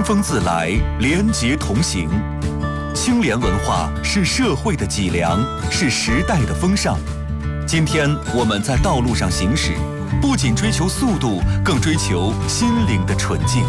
风自来，廉洁同行。清廉文化是社会的脊梁，是时代的风尚。今天我们在道路上行驶，不仅追求速度，更追求心灵的纯净。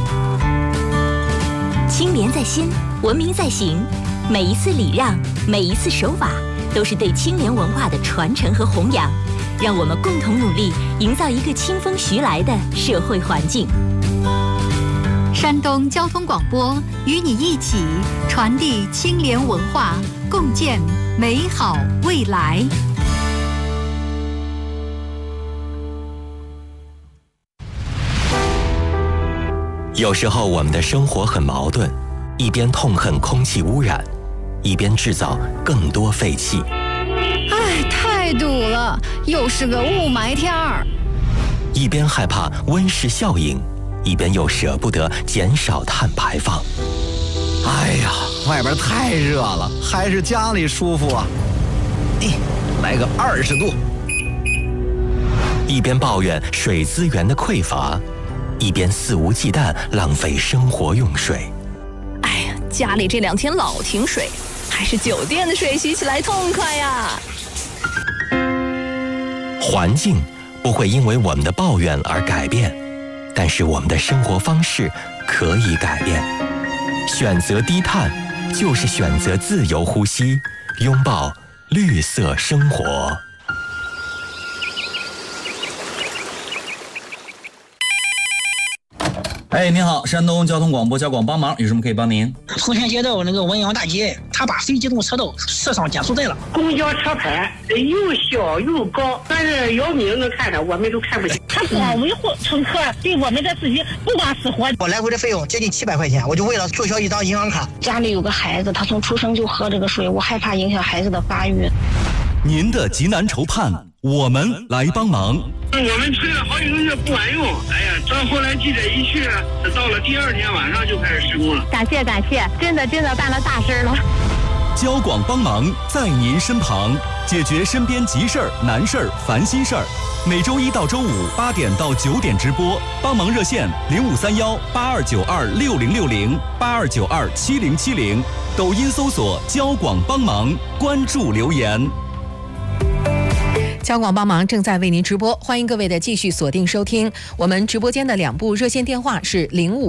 清廉在心，文明在行。每一次礼让，每一次守法，都是对清廉文化的传承和弘扬。让我们共同努力，营造一个清风徐来的社会环境。 山东交通广播与你一起传递清廉文化，共建美好未来。 有时候我们的生活很矛盾，一边痛恨空气污染，一边制造更多废气。 哎，太堵了，又是个雾霾天儿。 一边害怕温室效应，一边又舍不得减少碳排放。 哎呀，外边太热了，还是家里舒服啊！来个20度。 一边抱怨水资源的匮乏，一边肆无忌惮浪费生活用水。 哎呀，家里这2天老停水，还是酒店的水洗起来痛快呀！ 环境不会因为我们的抱怨而改变，但是我们的生活方式可以改变。选择低碳，就是选择自由呼吸，拥抱绿色生活。 哎，您好，山东交通广播交广帮忙，有什么可以帮您？ 丰田街道那个文阳大街，他把非机动车道设上减速带了。 公交车牌又小又高，但是姚明能看着，我们都看不见。 他光维护乘客对我们的自己不管死活。 我来回的费用接近700块钱，我就为了注销一张银行卡。 家里有个孩子，他从出生就喝这个水，我害怕影响孩子的发育。 您的急难愁盼，我们来帮忙。 我们吹了好几个月不管用，哎呀，到后来记者一去，到了第2天晚上就开始施工了。 感谢，真的办了大事了。 交广帮忙在您身旁，解决身边急事儿、难事儿、烦心事儿。每周1到周58点到9点直播，帮忙热线05318292606082927070，抖音搜索交广帮忙，关注留言。 交广帮忙正在为您直播，欢迎各位的继续锁定收听。我们直播间的2部热线电话是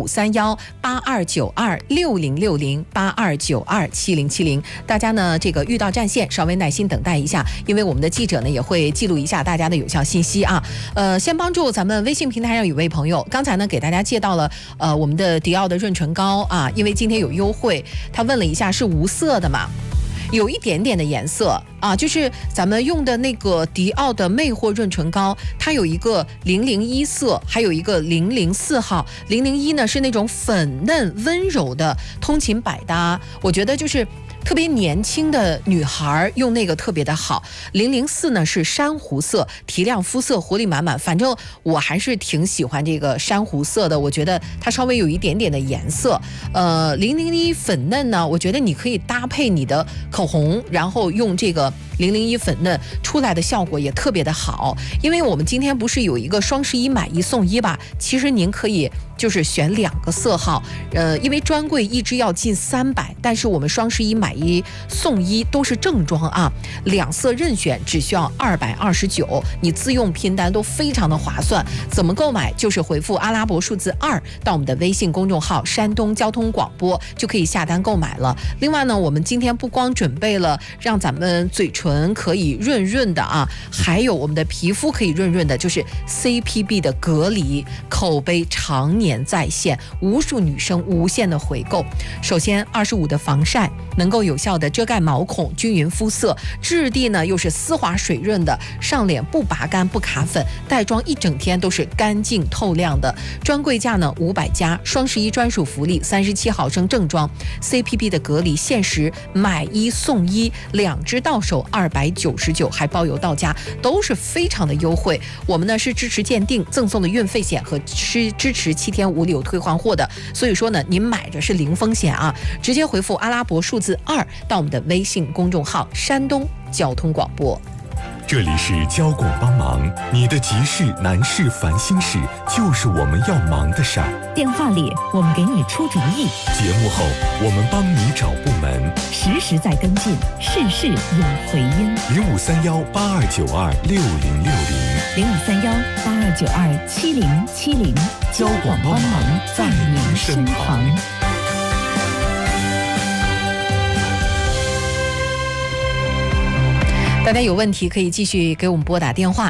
05318292606082927070。大家呢这个遇到占线稍微耐心等待一下，因为我们的记者呢也会记录一下大家的有效信息啊。先帮助咱们微信平台上有位朋友，刚才呢给大家介到了我们的迪奥的润唇膏啊，因为今天有优惠，他问了一下是无色的嘛？有一点点的颜色啊，就是咱们用的那个迪奥的魅惑润唇膏，它有一个001色，还有一个004号。001呢是那种粉嫩温柔的，通勤百搭，我觉得就是特别年轻的女孩用那个特别的好。004呢是珊瑚色，提亮肤色，活力满满。反正我还是挺喜欢这个珊瑚色的，我觉得它稍微有一点点的颜色。001粉嫩呢，我觉得你可以搭配你的口红，然后用这个001粉嫩出来的效果也特别的好。因为我们今天不是有一个双11买1送1吧？其实您可以就是选2个色号，因为专柜一支要近300，但是我们双11买1送1都是正装啊，2色任选只需要229，你自用拼单都非常的划算。怎么购买？就是回复阿拉伯数字2到我们的微信公众号山东交通广播就可以下单购买了。另外呢，我们今天不光准备了让咱们嘴唇可以润润的啊，还有我们的皮肤可以润润的，就是 CPB 的隔离，口碑常年在线，无数女生无限的回购。首先25的防晒，能够有效的遮盖毛孔，均匀肤色，质地呢又是丝滑水润的，上脸不拔干不卡粉，带妆一整天都是干净透亮的。专柜价呢500加，双11专属福利，37毫升正装 CPB 的隔离，限时买1送1，2支到手299，还包邮到家，都是非常的优惠。我们呢是支持鉴定，赠送的运费险和支持7天无理由退换货的，所以说呢您买着是零风险啊。直接回复阿拉伯数字2到我们的微信公众号山东交通广播。 这里是交广帮忙，你的急事、难事、烦心事，就是我们要忙的事儿。 电话里我们给你出主意， 节目后我们帮你找部门， 实时在跟进，事事有回音。 053182926060，053182927070，交广帮忙在您身旁。 大家有问题可以继续给我们拨打电话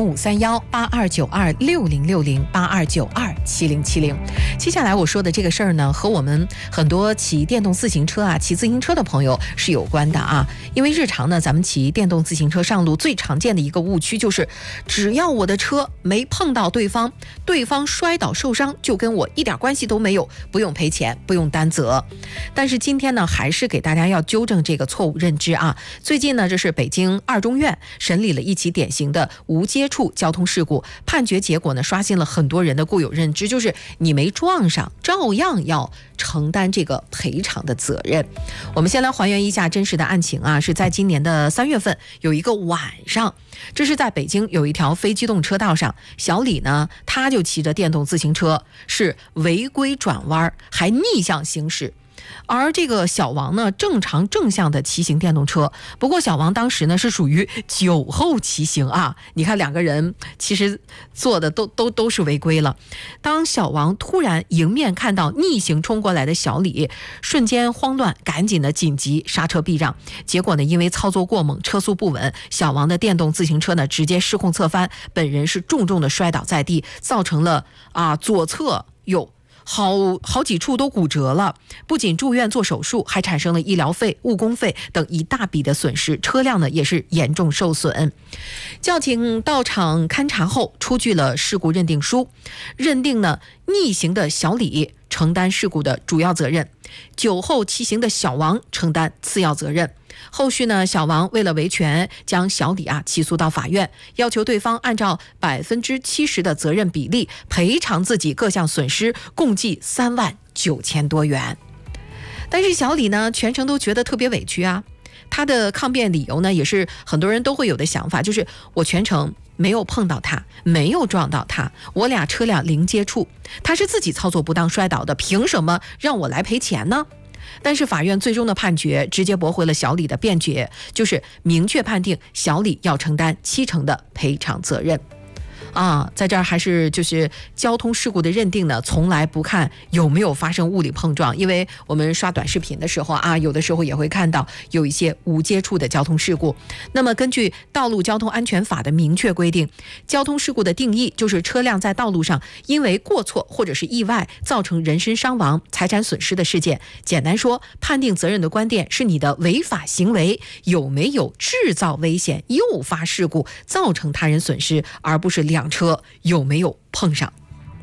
053182926060，82927070。接下来我说的这个事儿呢，和我们很多骑电动自行车啊、骑自行车的朋友是有关的啊。因为日常呢，咱们骑电动自行车上路最常见的一个误区就是，只要我的车没碰到对方，对方摔倒受伤就跟我一点关系都没有，不用赔钱，不用担责。但是今天呢，还是给大家要纠正这个错误认知啊。最近呢，这是北京二中院审理了一起典型的无接触交通事故，判决结果呢，刷新了很多人的固有认知，就是你没撞上，照样要承担这个赔偿的责任。我们先来还原一下真实的案情啊，是在今年的3月份，有一个晚上，这是在北京有一条非机动车道上，小李呢，他就骑着电动自行车，是违规转弯，还逆向行驶。而这个小王呢，正常正向的骑行电动车，不过小王当时呢是属于酒后骑行啊。你看两个人其实做的都是违规了。当小王突然迎面看到逆行冲过来的小李，瞬间慌乱，赶紧的紧急刹车避让。结果呢，因为操作过猛，车速不稳，小王的电动自行车呢直接失控侧翻，本人是重重的摔倒在地，造成了左侧有好几处都骨折了，不仅住院做手术，还产生了医疗费、误工费等一大笔的损失，车辆呢也是严重受损。交警到场勘查后，出具了事故认定书，认定呢逆行的小李承担事故的主要责任，酒后骑行的小王承担次要责任。后续呢，小王为了维权，将小李起诉到法院，要求对方按照70%的责任比例赔偿自己各项损失，共计3万9千多元。但是小李呢，全程都觉得特别委屈啊。他的抗辩理由呢，也是很多人都会有的想法，就是我全程没有碰到他，没有撞到他，我俩车辆零接触，他是自己操作不当摔倒的，凭什么让我来赔钱呢？但是法院最终的判决直接驳回了小李的辩决，就是明确判定小李要承担70%的赔偿责任。在这儿还是就是交通事故的认定呢，从来不看有没有发生物理碰撞，因为我们刷短视频的时候有的时候也会看到有一些无接触的交通事故。那么根据《道路交通安全法》的明确规定，交通事故的定义就是车辆在道路上因为过错或者是意外造成人身伤亡、财产损失的事件。简单说，判定责任的关键是你的违法行为有没有制造危险、诱发事故、造成他人损失，而不是两车有没有碰上。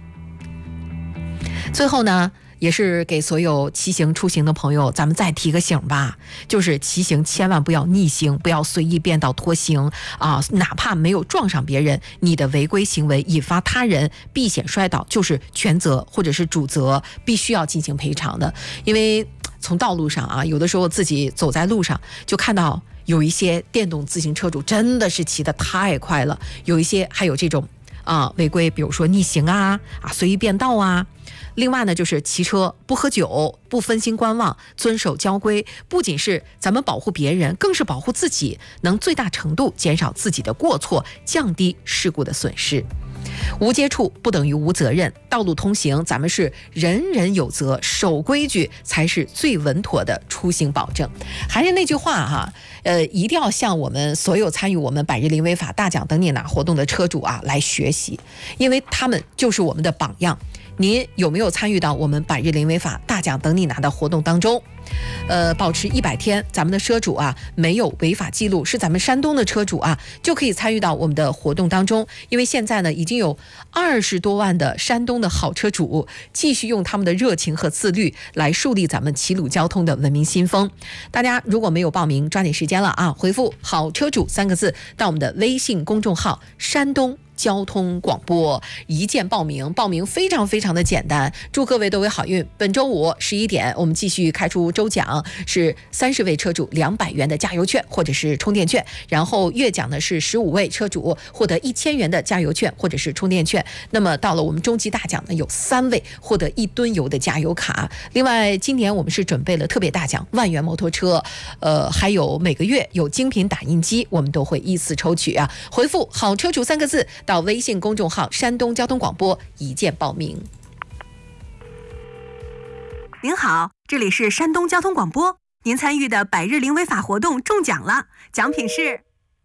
最后呢，也是给所有骑行出行的朋友，咱们再提个醒吧，就是骑行千万不要逆行，不要随意变道拖行哪怕没有撞上别人，你的违规行为引发他人避险摔倒，就是全责或者是主责，必须要进行赔偿的。因为从道路上有的时候自己走在路上，就看到有一些电动自行车主真的是骑得太快了，有一些还有这种违规，比如说逆行随意变道另外呢，就是骑车不喝酒、不分心观望、遵守交规，不仅是咱们保护别人，更是保护自己，能最大程度减少自己的过错，降低事故的损失。无接触不等于无责任，道路通行咱们是人人有责，守规矩才是最稳妥的出行保证。还是那句话一定要向我们所有参与我们百日零违法大奖等你拿活动的车主来学习，因为他们就是我们的榜样。您有没有参与到我们百日零违法大奖等你拿的活动当中？保持100天，咱们的车主没有违法记录，是咱们山东的车主就可以参与到我们的活动当中。因为现在呢，已经有20多万的山东的好车主继续用他们的热情和自律来树立咱们齐鲁交通的文明新风。大家如果没有报名，抓紧时间了回复好车主3个字到我们的微信公众号山东交通广播，一键报名，报名非常非常的简单。祝各位都为好运。本周五11点，我们继续开出周奖是30位车主200元的加油券或者是充电券，然后月奖呢是15位车主获得1000元的加油券或者是充电券。那么到了我们中级大奖呢，有3位获得1吨油的加油卡。另外，今年我们是准备了特别大奖10000元摩托车，还有每个月有精品打印机，我们都会依次抽取啊。回复好车主3个字到微信公众号山东交通广播一键报名。 您好，这里是山东交通广播，您参与的百日零违法活动中奖了，奖品是……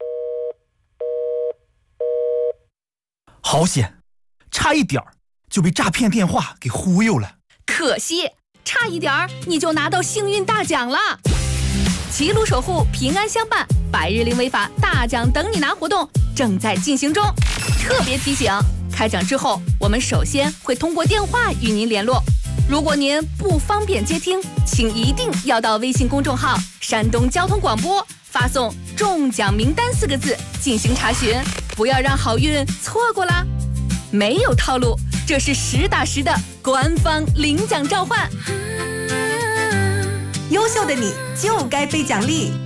好险，差一点就被诈骗电话给忽悠了。 可惜，差一点你就拿到幸运大奖了。齐鲁守护，平安相伴，百日零违法大奖等你拿活动正在进行中。特别提醒，开奖之后，我们首先会通过电话与您联络。如果您不方便接听，请一定要到微信公众号山东交通广播发送中奖名单4个字进行查询，不要让好运错过啦。没有套路，这是实打实的官方领奖召唤。 优秀的你就该被奖励。